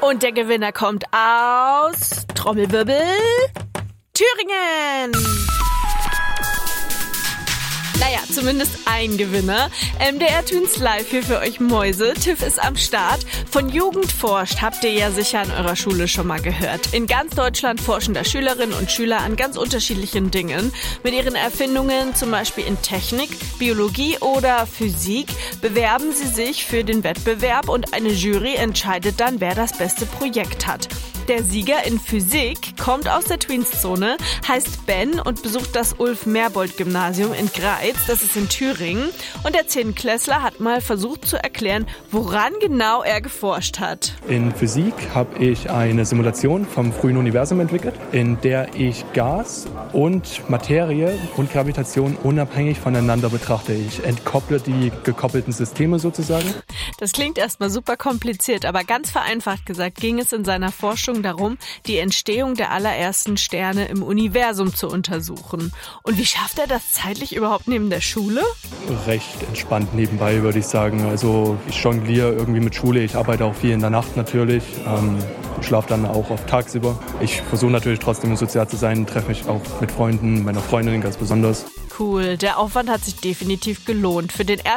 Und der Gewinner kommt aus Trommelwirbel Thüringen. Naja, zumindest ein Gewinner. MDR Twins Live hier für euch Mäuse. TÜV ist am Start. Von Jugend forscht habt ihr ja sicher an eurer Schule schon mal gehört. In ganz Deutschland forschen da Schülerinnen und Schüler an ganz unterschiedlichen Dingen. Mit ihren Erfindungen, zum Beispiel in Technik, Biologie oder Physik, bewerben sie sich für den Wettbewerb und eine Jury entscheidet dann, wer das beste Projekt hat. Der Sieger in Physik kommt aus der Tweenszone, heißt Ben und besucht das Ulf-Merbold-Gymnasium in Greiz, das ist in Thüringen. Und der 10-Klässler hat mal versucht zu erklären, woran genau er geforscht hat. In Physik habe ich eine Simulation vom frühen Universum entwickelt, in der ich Gas und Materie und Gravitation unabhängig voneinander betrachte. Ich entkopple die gekoppelten Systeme sozusagen. Das klingt erstmal super kompliziert, aber ganz vereinfacht gesagt ging es in seiner Forschung darum, die Entstehung der allerersten Sterne im Universum zu untersuchen. Und wie schafft er das zeitlich überhaupt neben der Schule? Recht entspannt nebenbei, würde ich sagen. Also ich jongliere irgendwie mit Schule, ich arbeite auch viel in der Nacht natürlich, schlafe dann auch oft tagsüber. Ich versuche natürlich trotzdem sozial zu sein, treffe mich auch mit Freunden, meiner Freundin ganz besonders. Cool, der Aufwand hat sich definitiv gelohnt. Für den